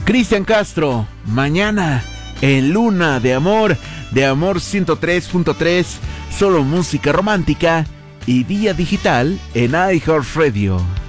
Cristian Castro, mañana en Luna de Amor 103.3, solo música romántica y vía digital en iHeartRadio.